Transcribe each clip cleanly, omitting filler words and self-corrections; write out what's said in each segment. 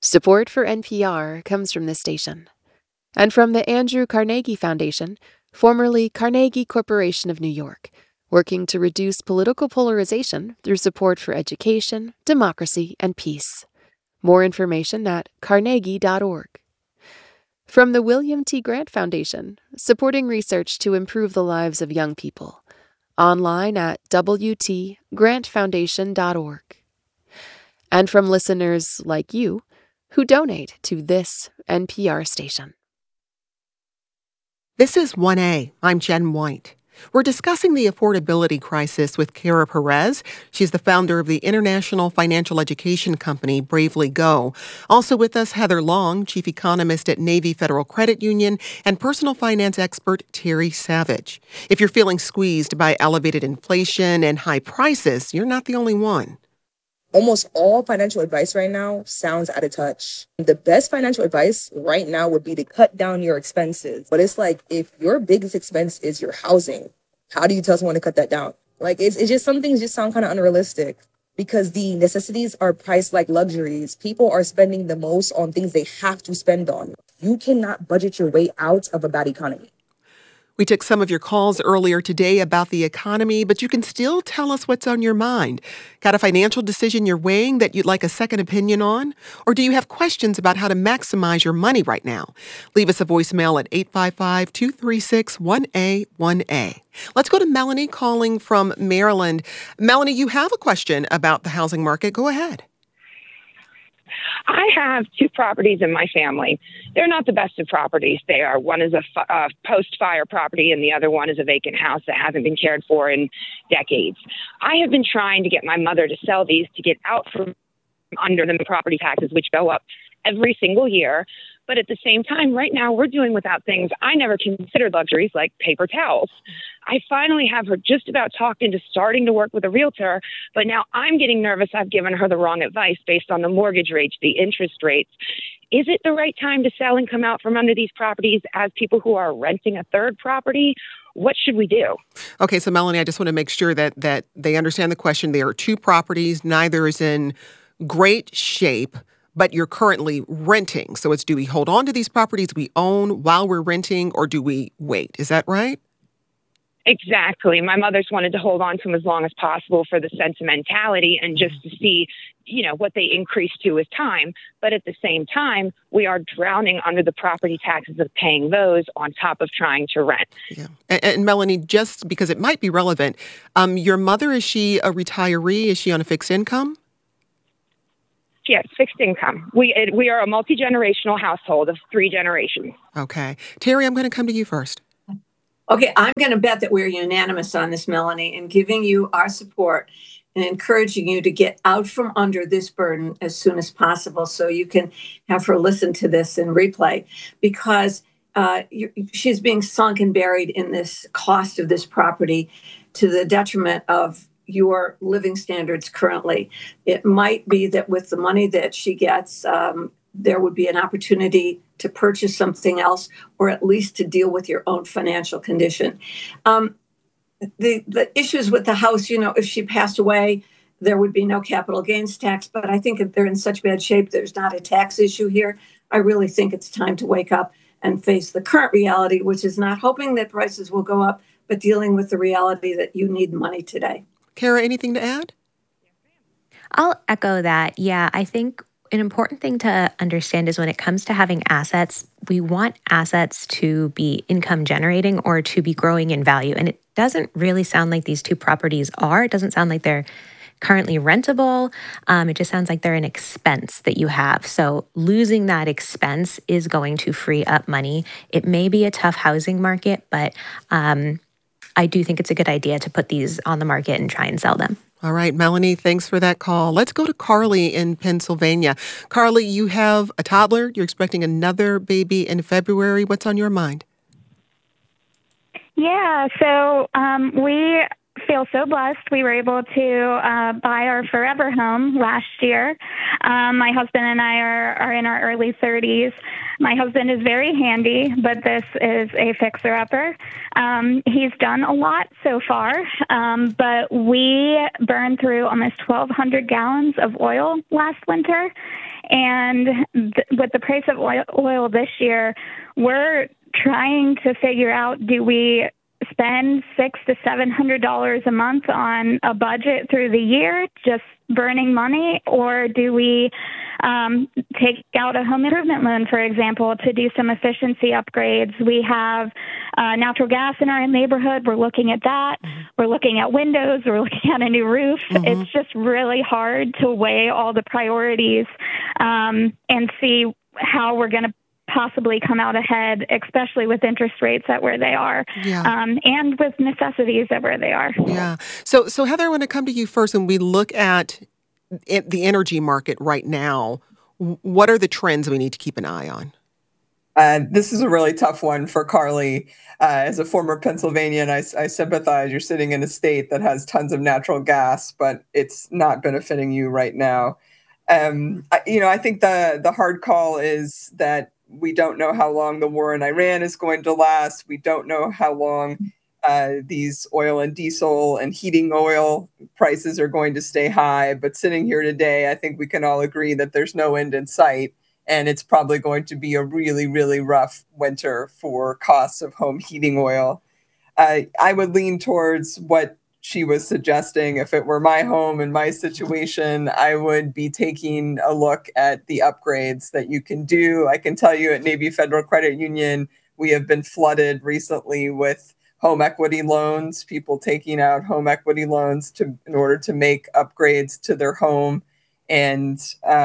Support for NPR comes from this station and from the Andrew Carnegie Foundation, formerly Carnegie Corporation of New York, working to reduce political polarization through support for education, democracy, and peace. More information at carnegie.org. From the William T. Grant Foundation, supporting research to improve the lives of young people. Online at wtgrantfoundation.org. And from listeners like you who donate to this NPR station. This is 1A. I'm Jen White. We're discussing the affordability crisis with Kara Perez. She's the founder of the international financial education company Bravely Go. Also with us, Heather Long, chief economist at Navy Federal Credit Union, and personal finance expert Terry Savage. If you're feeling squeezed by elevated inflation and high prices, you're not the only one. Almost all financial advice right now sounds out of touch. The best financial advice right now would be to cut down your expenses. But it's like, if your biggest expense is your housing, how do you tell someone to cut that down? Like, it's just, some things just sound kind of unrealistic because the necessities are priced like luxuries. People are spending the most on things they have to spend on. You cannot budget your way out of a bad economy. We took some of your calls earlier today about the economy, but you can still tell us what's on your mind. Got a financial decision you're weighing that you'd like a second opinion on? Or do you have questions about how to maximize your money right now? Leave us a voicemail at 855-236-1A1A. Let's go to Melanie calling from Maryland. Melanie, you have a question about the housing market. Go ahead. I have two properties in my family. They're not the best of properties. They are. One is a post-fire property, and the other one is a vacant house that hasn't been cared for in decades. I have been trying to get my mother to sell these to get out from under the property taxes, which go up every single year. But at the same time, right now, we're doing without things I never considered luxuries, like paper towels. I finally have her just about talked into starting to work with a realtor, but now I'm getting nervous I've given her the wrong advice based on the mortgage rates, the interest rates. Is it the right time to sell and come out from under these properties as people who are renting a third property? What should we do? Okay, so Melanie, I just want to make sure that they understand the question. There are two properties. Neither is in great shape, but you're currently renting. So it's, do we hold on to these properties we own while we're renting, or do we wait? Is that right? Exactly. My mother's wanted to hold on to them as long as possible for the sentimentality and just to see, what they increase to with time. But at the same time, we are drowning under the property taxes of paying those on top of trying to rent. Yeah. And Melanie, just because it might be relevant, your mother, is she a retiree? Is she on a fixed income? Yes, fixed income. We are a multi-generational household of 3 generations. Okay. Terry, I'm going to come to you first. Okay, I'm going to bet that we're unanimous on this, Melanie, in giving you our support and encouraging you to get out from under this burden as soon as possible so you can have her listen to this in replay, because she's being sunk and buried in this cost of this property to the detriment of your living standards currently. It might be that with the money that she gets, there would be an opportunity to purchase something else, or at least to deal with your own financial condition. The issues with the house, if she passed away, there would be no capital gains tax. But I think if they're in such bad shape, there's not a tax issue here. I really think it's time to wake up and face the current reality, which is not hoping that prices will go up, but dealing with the reality that you need money today. Kara, anything to add? I'll echo that. Yeah, I think an important thing to understand is when it comes to having assets, we want assets to be income generating or to be growing in value. And it doesn't really sound like these two properties are. It doesn't sound like they're currently rentable. It just sounds like they're an expense that you have. So losing that expense is going to free up money. It may be a tough housing market, but I do think it's a good idea to put these on the market and try and sell them. All right, Melanie, thanks for that call. Let's go to Carly in Pennsylvania. Carly, you have a toddler. You're expecting another baby in February. What's on your mind? Yeah, so we feel so blessed. We were able to buy our forever home last year. My husband and I are in our early 30s. My husband is very handy, but this is a fixer-upper. He's done a lot so far, but we burned through almost 1,200 gallons of oil last winter. And with the price of oil this year, we're trying to figure out, do we spend $600 to $700 a month on a budget through the year, just burning money, or do we take out a home improvement loan, for example, to do some efficiency upgrades? We have natural gas in our neighborhood. We're looking at that. Mm-hmm. We're looking at windows. We're looking at a new roof. Mm-hmm. It's just really hard to weigh all the priorities and see how we're going to possibly come out ahead, especially with interest rates at where they are, and with necessities at where they are. Yeah. So Heather, I want to come to you first. When we look at the energy market right now, what are the trends we need to keep an eye on? This is a really tough one for Carly. As a former Pennsylvanian, I sympathize. You're sitting in a state that has tons of natural gas, but it's not benefiting you right now. I think the hard call is that we don't know how long the war in Iran is going to last. We don't know how long these oil and diesel and heating oil prices are going to stay high. But sitting here today, I think we can all agree that there's no end in sight. And it's probably going to be a really, really rough winter for costs of home heating oil. I would lean towards what she was suggesting. If it were my home and my situation, I would be taking a look at the upgrades that you can do. I can tell you at Navy Federal Credit Union, we have been flooded recently with home equity loans, people taking out home equity loans in order to make upgrades to their home. And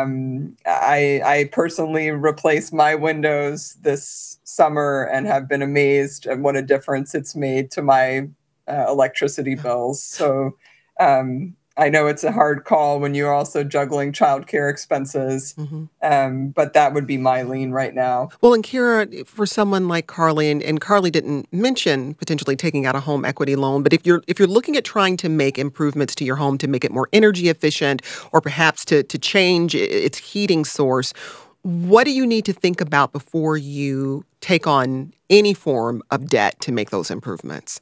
I personally replaced my windows this summer and have been amazed at what a difference it's made to my electricity bills. So I know it's a hard call when you're also juggling childcare expenses, but that would be my lean right now. Well, and Kira, for someone like Carly, and Carly didn't mention potentially taking out a home equity loan, but if you're looking at trying to make improvements to your home to make it more energy efficient, or perhaps to change its heating source, what do you need to think about before you take on any form of debt to make those improvements?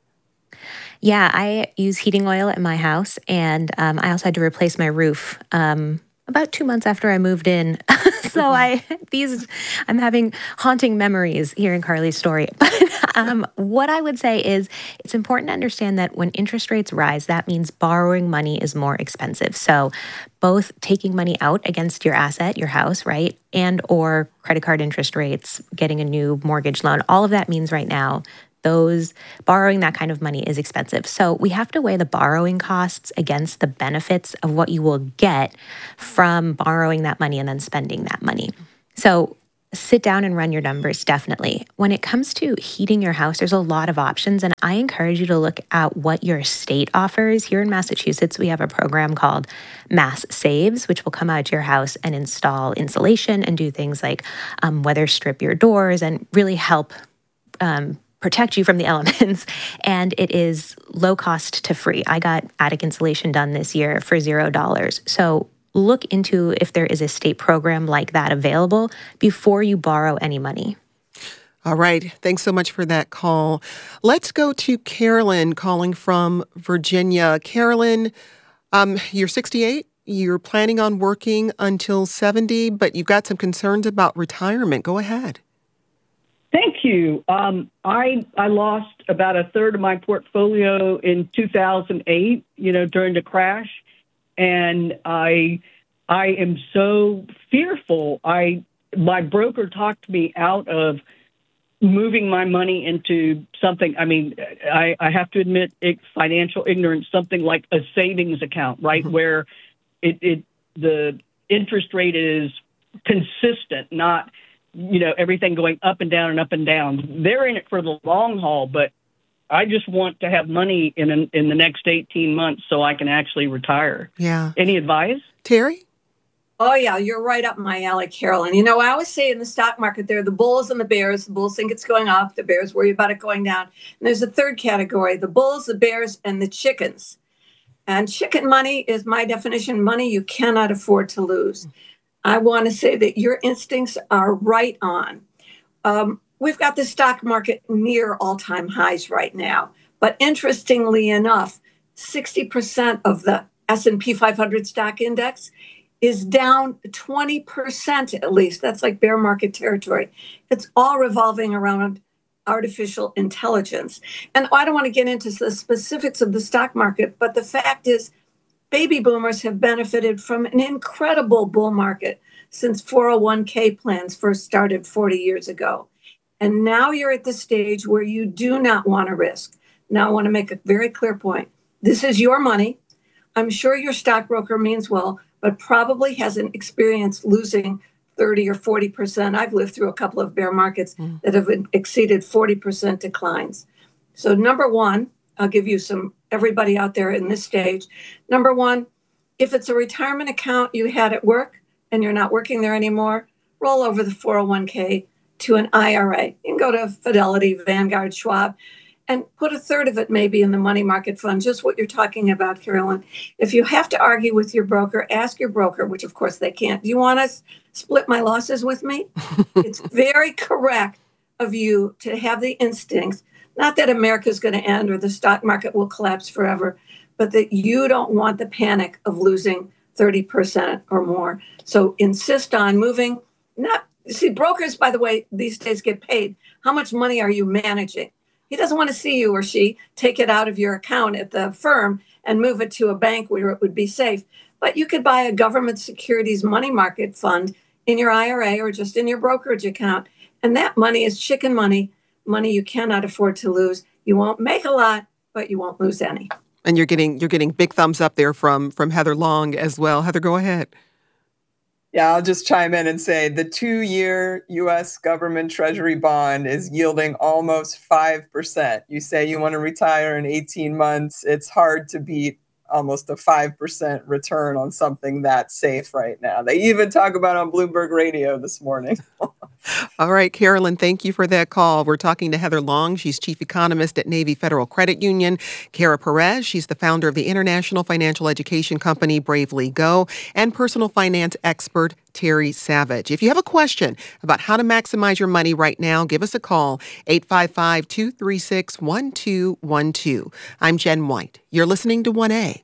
Yeah, I use heating oil at my house, and I also had to replace my roof about 2 months after I moved in. So I'm having haunting memories hearing Carly's story. But what I would say is it's important to understand that when interest rates rise, that means borrowing money is more expensive. So both taking money out against your asset, your house, right, and or credit card interest rates, getting a new mortgage loan, all of that means right now borrowing that kind of money is expensive. So we have to weigh the borrowing costs against the benefits of what you will get from borrowing that money and then spending that money. So sit down and run your numbers, definitely. When it comes to heating your house, there's a lot of options, and I encourage you to look at what your state offers. Here in Massachusetts, we have a program called Mass Saves, which will come out to your house and install insulation and do things like weather strip your doors and really help protect you from the elements, and it is low cost to free. I got attic insulation done this year for $0. So look into if there is a state program like that available before you borrow any money. All right. Thanks so much for that call. Let's go to Carolyn calling from Virginia. Carolyn, you're 68. You're planning on working until 70, but you've got some concerns about retirement. Go ahead. Thank you. I lost about a third of my portfolio in 2008, during the crash. And I am so fearful. My broker talked me out of moving my money into something. I mean, I have to admit, financial ignorance, something like a savings account, right? Mm-hmm. Where the interest rate is consistent, not everything going up and down and up and down. They're in it for the long haul, but I just want to have money in the next 18 months so I can actually retire. Yeah. Any advice? Terry? Oh, yeah, you're right up my alley, Carolyn. I always say in the stock market, there are the bulls and the bears. The bulls think it's going up. The bears worry about it going down. And there's a third category, the bulls, the bears, and the chickens. And chicken money is my definition, money you cannot afford to lose. I want to say that your instincts are right on. We've got the stock market near all-time highs right now. But interestingly enough, 60% of the S&P 500 stock index is down 20% at least. That's like bear market territory. It's all revolving around artificial intelligence. And I don't want to get into the specifics of the stock market, but the fact is, baby boomers have benefited from an incredible bull market since 401k plans first started 40 years ago. And now you're at the stage where you do not want to risk. Now, I want to make a very clear point. This is your money. I'm sure your stockbroker means well, but probably hasn't experienced losing 30 or 40%. I've lived through a couple of bear markets that have exceeded 40% declines. So number one, I'll give you everybody out there in this stage. Number one, if it's a retirement account you had at work and you're not working there anymore, roll over the 401k to an IRA. You can go to Fidelity, Vanguard, Schwab, and put a third of it maybe in the money market fund, just what you're talking about, Carolyn. If you have to argue with your broker, ask your broker, which of course they can't. Do you want to split my losses with me? It's very correct of you to have the instincts, not that America's going to end or the stock market will collapse forever, but that you don't want the panic of losing 30% or more. So insist on moving. See, brokers, by the way, these days get paid. How much money are you managing? He doesn't want to see you or she take it out of your account at the firm and move it to a bank where it would be safe. But you could buy a government securities money market fund in your IRA or just in your brokerage account. And that money is chicken money, money you cannot afford to lose. You won't make a lot, but you won't lose any. And you're getting big thumbs up there from Heather Long as well. Heather, go ahead. Yeah, I'll just chime in and say the 2-year U.S. government treasury bond is yielding almost 5%. You say you want to retire in 18 months. It's hard to beat almost a 5% return on something that safe right now. They even talk about it on Bloomberg Radio this morning. All right, Carolyn, thank you for that call. We're talking to Heather Long. She's chief economist at Navy Federal Credit Union. Kara Perez, she's the founder of the international financial education company Bravely Go, and personal finance expert Terry Savage. If you have a question about how to maximize your money right now, give us a call, 855-236-1212. I'm Jen White. You're listening to 1A.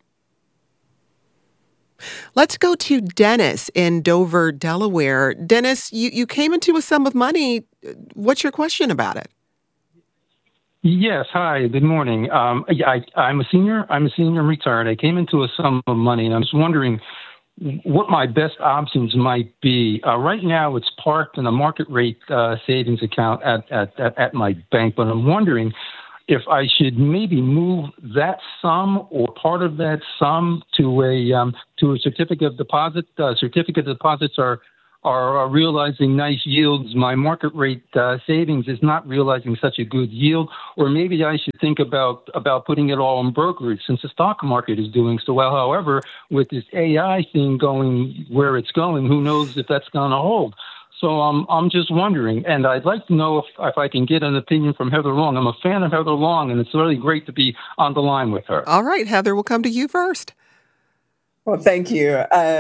Let's go to Dennis in Dover, Delaware. Dennis, you came into a sum of money. What's your question about it? Yes. Hi. Good morning. I'm a senior. I'm retired. I came into a sum of money, and I was wondering what my best options might be. Right now, it's parked in a market rate savings account at my bank, but I'm wondering if I should maybe move that sum or part of that sum to a certificate of deposit. Certificate of deposits are realizing nice yields. My market rate savings is not realizing such a good yield, or maybe I should think about putting it all in brokerage since the stock market is doing so well. However, with this AI thing going where it's going, who knows if that's going to hold. So I'm just wondering, and I'd like to know if I can get an opinion from Heather Long. I'm a fan of Heather Long, and it's really great to be on the line with her. All right, Heather, we'll come to you first. Well, thank you.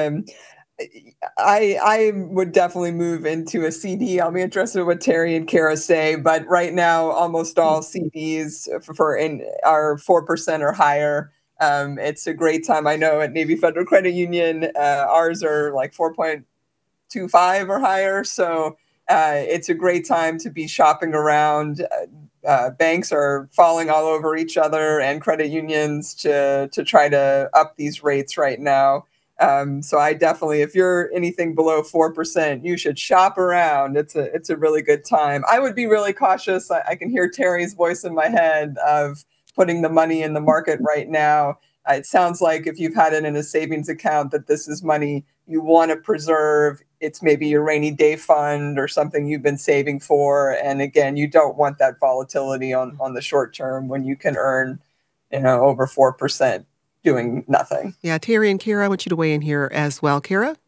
I would definitely move into a CD. I'll be interested in what Terry and Kara say, but right now, almost all CDs are 4% or higher. It's a great time. I know at Navy Federal Credit Union, ours are like 4.25 or higher. So it's a great time to be shopping around. Banks are falling all over each other and credit unions to try to up these rates right now. So I definitely, if you're anything below 4%, you should shop around. It's a really good time. I would be really cautious. I can hear Terry's voice in my head of putting the money in the market right now. It sounds like if you've had it in a savings account, that this is money you want to preserve. It's maybe your rainy day fund or something you've been saving for. And again, you don't want that volatility on the short term when you can earn, over 4% doing nothing. Yeah, Terry and Kara, I want you to weigh in here as well. Kara?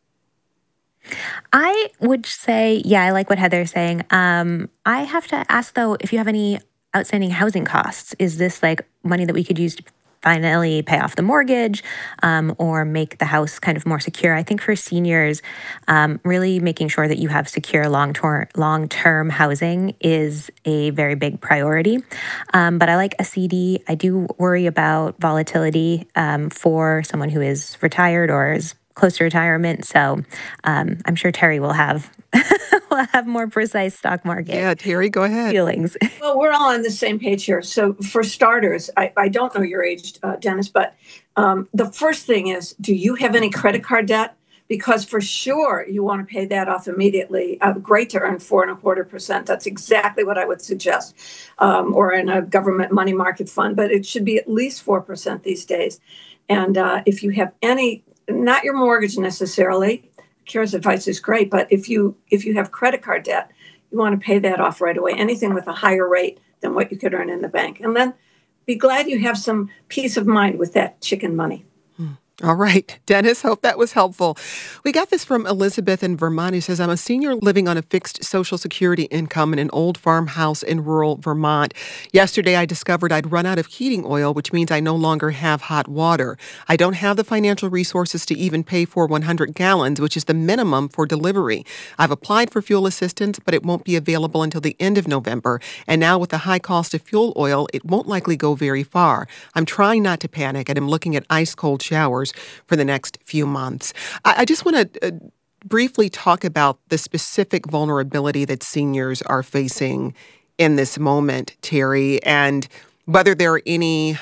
I would say, yeah, I like what Heather's saying. I have to ask, though, if you have any outstanding housing costs. Is this like money that we could use to finally pay off the mortgage or make the house kind of more secure? I think for seniors, really making sure that you have secure long-term housing is a very big priority. But I like a CD. I do worry about volatility for someone who is retired or is close to retirement. So I'm sure Terry will have will have more precise stock market. Yeah, Terry, go ahead. Feelings. Well, we're all on the same page here. So for starters, I don't know your age, Dennis, but the first thing is, do you have any credit card debt? Because for sure you want to pay that off immediately. Great to earn 4.25%. That's exactly what I would suggest, or in a government money market fund. But it should be at least 4% these days. And if you have any, not your mortgage necessarily, CARES advice is great. But if you have credit card debt, you want to pay that off right away. Anything with a higher rate than what you could earn in the bank, and then be glad you have some peace of mind with that chicken money. All right, Dennis, hope that was helpful. We got this from Elizabeth in Vermont, who says, I'm a senior living on a fixed Social Security income in an old farmhouse in rural Vermont. Yesterday, I discovered I'd run out of heating oil, which means I no longer have hot water. I don't have the financial resources to even pay for 100 gallons, which is the minimum for delivery. I've applied for fuel assistance, but it won't be available until the end of November. And now with the high cost of fuel oil, it won't likely go very far. I'm trying not to panic and am looking at ice cold showers for the next few months. I just want to briefly talk about the specific vulnerability that seniors are facing in this moment, Terry, and whether there are any,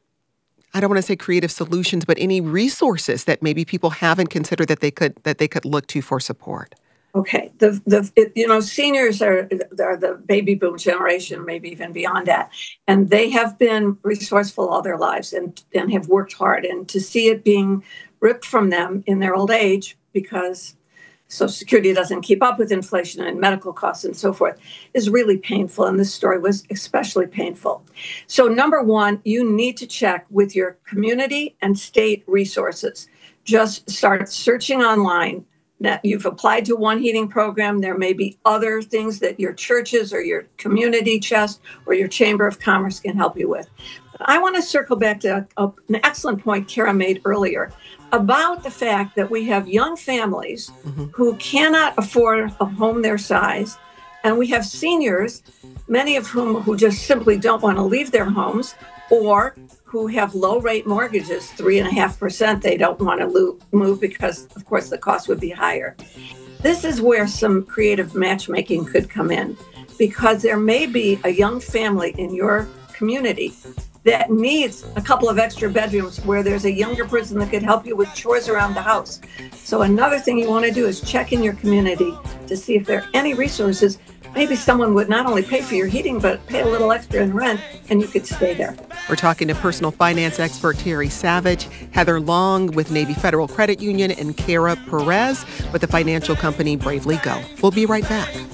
I don't want to say creative solutions, but any resources that maybe people haven't considered that they could look to for support. Okay, seniors are the baby boom generation, maybe even beyond that, and they have been resourceful all their lives and have worked hard. And to see it being ripped from them in their old age because Social Security doesn't keep up with inflation and medical costs and so forth is really painful. And this story was especially painful. So number one, you need to check with your community and state resources. Just start searching online. That you've applied to one heating program. There may be other things that your churches or your community chest or your chamber of commerce can help you with. But I want to circle back to an excellent point Kara made earlier about the fact that we have young families who cannot afford a home their size. And we have seniors, many of whom who just simply don't want to leave their homes, or who have low rate mortgages, 3.5%. They don't want to move because, of course, the cost would be higher. This is where some creative matchmaking could come in, because there may be a young family in your community that needs a couple of extra bedrooms where there's a younger person that could help you with chores around the house. So another thing you want to do is check in your community to see if there are any resources. Maybe someone would not only pay for your heating, but pay a little extra in rent, and you could stay there. We're talking to personal finance expert Terry Savage, Heather Long with Navy Federal Credit Union, and Kara Perez with the financial company Bravely Go. We'll be right back.